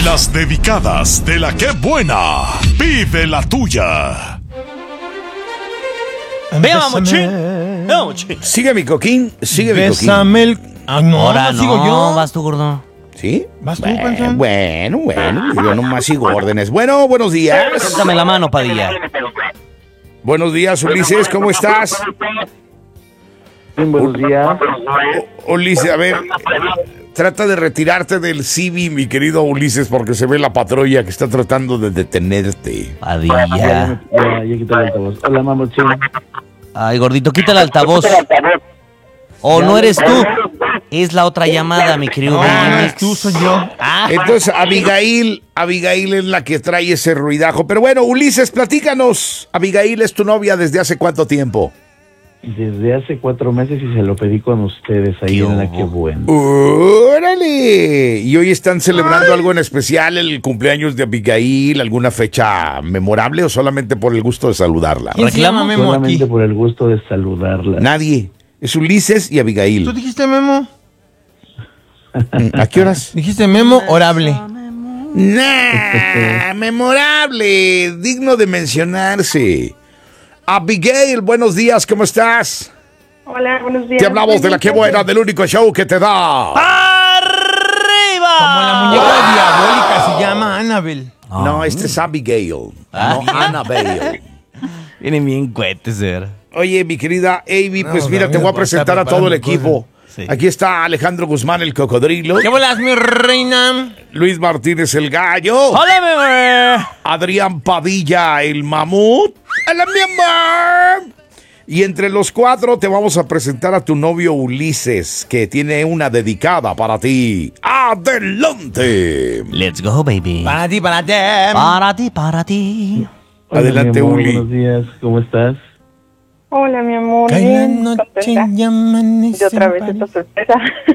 Las dedicadas de la que buena. Vive la tuya. Vea, Mamuchín. Sigue mi coquín, sigue mi coquín. Bésame el... Ah, no, Ahora no, sigo yo. vas tú, gordo. ¿Sí? ¿Vas tú, panzón? Bueno, yo nomás sigo órdenes. Bueno, buenos días. Dame la mano, Padilla. Buenos días, Ulises, ¿cómo estás? Buenos días. Ulises, a ver, trata de retirarte del CB, mi querido Ulises, porque se ve la patrulla que está tratando de detenerte. Padilla. Ya quité el altavoz. Hola, Mamuchín. Ay, gordito, quita el altavoz. O no eres tú. Es la otra llamada, mi querido. No eres tú, soy yo. Entonces, Abigail es la que trae ese ruidajo. Pero bueno, Ulises, platícanos. Abigail es tu novia ¿desde hace cuánto tiempo? Desde hace 4 meses y se lo pedí con ustedes ahí en la que bueno. ¡Órale! ¿Y hoy están celebrando algo en especial, el cumpleaños de Abigail, alguna fecha memorable o solamente por el gusto de saludarla? ¿Quién se llama Memo aquí? Solamente por el gusto de saludarla. Nadie. Es Ulises y Abigail. ¿Tú dijiste Memo? ¿A qué horas? Dijiste Memo orable. Nah, memorable, digno de mencionarse. Abigail, buenos días, ¿cómo estás? Hola, buenos días. Te hablamos de la que buena, del único show que te da. ¡Arriba! Como la muñeca diabólica se llama Annabelle. No, este es Abigail, no Annabelle. Vienen bien cohetes, ver. Oye, mi querida Avi, No, pues mira, te voy a presentar a todo el equipo. Sí. Aquí está Alejandro Guzmán, el cocodrilo. ¿Qué bolas, mi reina? Luis Martínez, el gallo. ¡Hola, bebé! Adrián Padilla, el mamut. ¡Hola, mi amor! Y entre los 4 te vamos a presentar a tu novio Ulises, que tiene una dedicada para ti. ¡Adelante! Let's go, baby. Para ti, para ti. Para ti, para ti. Hola, Adelante, mi amor, Uli. Buenos días, ¿cómo estás? Hola, mi amor. Cae la Bien, noche contenta. y amanece. Y otra vez esta sorpresa.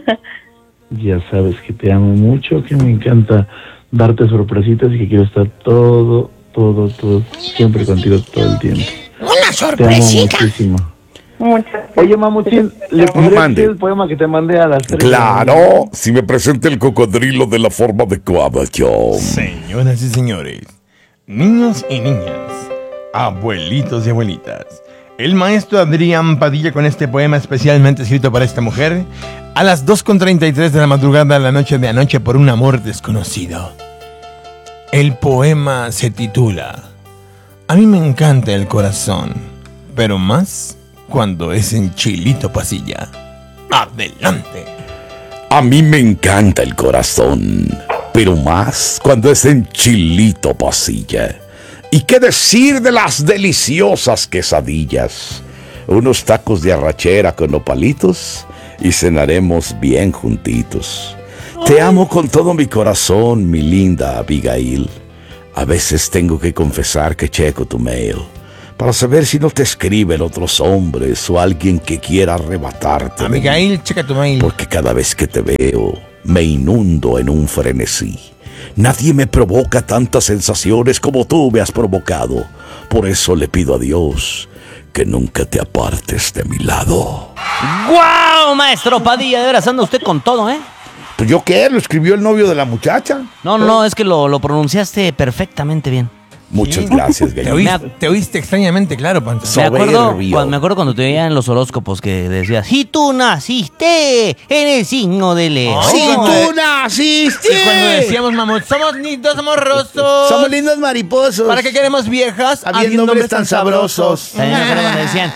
Ya sabes que te amo mucho, que me encanta darte sorpresitas y que quiero estar todo, siempre contigo todo el tiempo. Una Te amo muchísimo. Muchas gracias. Oye, Mamuchín, ¿le podrías Mande. decir el poema que te mandé a las 3? Claro, si me presenta el cocodrilo de la forma adecuada, yo. Señoras y señores, niños y niñas, abuelitos y abuelitas, el maestro Adrián Padilla con este poema especialmente escrito para esta mujer a las 2:33 de la madrugada la noche de anoche por un amor desconocido. El poema se titula A mí me encanta el corazón, pero más cuando es en chilito pasilla. Adelante. A mí me encanta el corazón, pero más cuando es en chilito pasilla. ¿Y qué decir de las deliciosas quesadillas? Unos tacos de arrachera con nopalitos y cenaremos bien juntitos. Te amo con todo mi corazón, mi linda Abigail. A veces tengo que confesar que checo tu mail para saber si no te escriben otros hombres o alguien que quiera arrebatarte de mí. Abigail, checa tu mail. Porque cada vez que te veo, me inundo en un frenesí. Nadie me provoca tantas sensaciones como tú me has provocado. Por eso le pido a Dios que nunca te apartes de mi lado. ¡Guau, maestro Padilla! De veras anda usted con todo, ¿eh? ¿Pues yo qué? ¿Lo escribió el novio de la muchacha? No, es que lo pronunciaste perfectamente bien. Muchas gracias, Te gallina. te oíste extrañamente claro, Panza. Me acuerdo Soberbio. cuando te veía en los horóscopos que decías, si tú naciste en el signo de León. ¡Si Oh, tú naciste! Y cuando decíamos, mamut, somos lindos, somos rosos. Somos lindos mariposos. ¿Para qué queremos viejas? Habiendo hombres tan sabrosos. También me acuerdo cuando decían,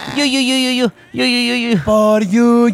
yu. Por you.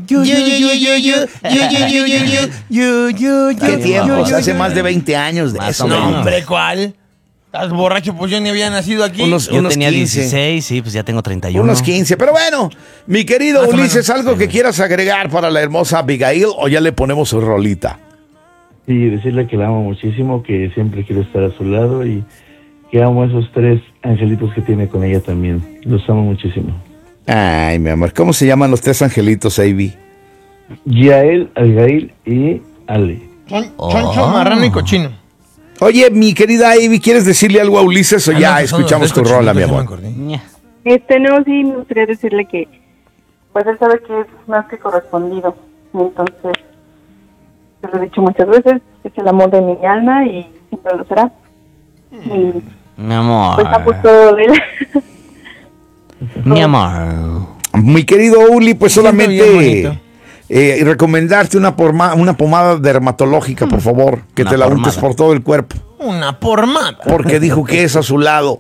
¿Qué tiempos? Hace más de 20 años de Más eso. o menos. No, hombre, ¿cuál? ¿Estás borracho? Pues yo ni había nacido aquí. Yo tenía 15. 16, sí, pues ya tengo 31. Unos 15. Pero bueno, mi querido Más o Ulises, menos. ¿algo que quieras agregar para la hermosa Abigail o ya le ponemos su rolita? Sí, decirle que la amo muchísimo, que siempre quiero estar a su lado y que amo a esos 3 angelitos que tiene con ella también. Los amo muchísimo. Ay, mi amor, ¿cómo se llaman los 3 angelitos, Avi? Yael, Abigail y Ale. Choncho, marrano y cochino. Oye, mi querida Avi, ¿quieres decirle algo a Ulises o ya escuchamos tu rola, mi amor? Ña. No, sí, me gustaría decirle que, pues él sabe que es más que correspondido. Entonces, te lo he dicho muchas veces, es el amor de mi alma y siempre lo será. Y Mi amor. pues a gusto de él. Mi amor. Mi querido Uli, pues Siento bien solamente bonito. recomendarte una pomada dermatológica, por favor, que Una te la pomada. untes por todo el cuerpo, Una pormada. porque dijo que es a su lado.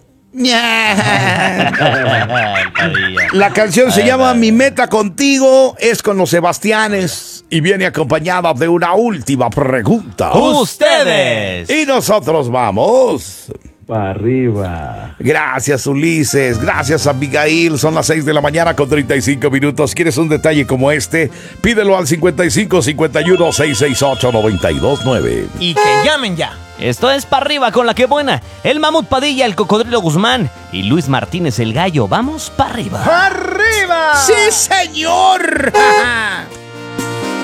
La canción se llama Mi meta contigo, es con los Sebastianes y viene acompañada de una última pregunta. ¡Ustedes! Y nosotros vamos. Para arriba. Gracias, Ulises. Gracias, Abigail. Son las 6 de la mañana con 35 minutos. ¿Quieres un detalle como este? Pídelo al 55 51 668 929. Y que llamen ya. Esto es Pa' Arriba con La Que Buena. El Mamut Padilla, el Cocodrilo Guzmán y Luis Martínez el Gallo. Vamos pa' arriba. ¡Arriba! ¡Sí, señor!